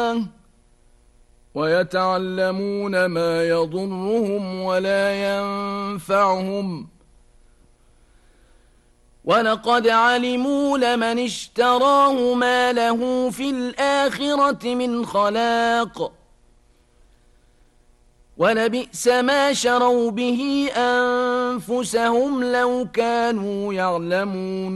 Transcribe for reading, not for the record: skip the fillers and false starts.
ويتعلمون ما يضرهم ولا ينفعهم ولقد علموا لمن اشتراه ما له في الآخرة من خلاق ولبئس ما شروا به أنفسهم لو كانوا يعلمون